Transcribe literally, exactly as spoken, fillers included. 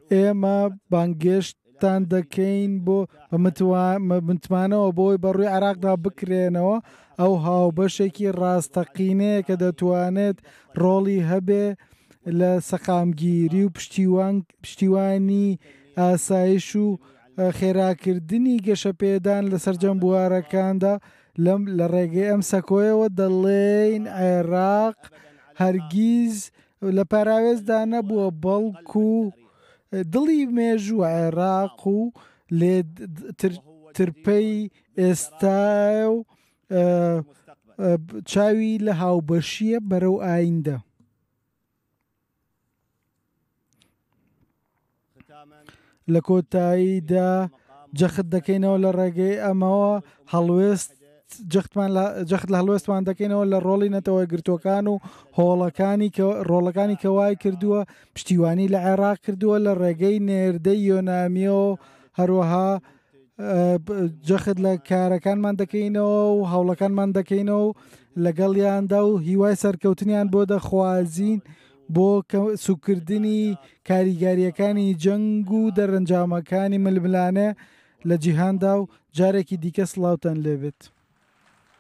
ئێمە بانگێشتان دەکەین بۆ متمانەوە بۆی بەڕووی عێراقدا بکرێنەوە ئەو هاوبەشێکی ڕاستەقینەیە کە دەتوانێت ڕۆڵی هەبێ لە سەقامگیری و پشتیوانی ئاسایش و خێراکردنی گەشەپێدان لە سەرجەم بوارەکاندا. لەم لە ڕێگەی ئەم سەکۆیەوە دەڵێین عێراق هەرگیز لە پاراوێزدا نەبووە، بەڵکو دڵی مێژووە عێراق و لێ ترپەی ئێستا و چاوی لە هاوبەشیە بەرەو ئایندە. لە کۆتاییدا جەخت دەکەینەوە لە ڕێگەی ئەمەوە هەڵوێست جەخت لە هەڵوێستمان دەکەینەوە لە ڕۆڵی نەتەوەی گرتوەکان و هۆڵەکانی ڕۆڵەکانی کەوای کردووە پشتیوانی لە عێراق کردووە لە ڕێگەی نێردەی یۆنامیەوە، هەروەها جەخت لە کارەکانمان دەکەینەوە و هەوڵەکانمان دەکەینەوە و لەگەڵیاندا و هیوای سەرکەوتنیان بۆ دەخوازین بۆ سوکردنی کاریگاریەکانی جەنگ و دەرەنجامەکانی ململانە لە جیهاندا و جارێکی دیکە سڵاوتان لێبێت.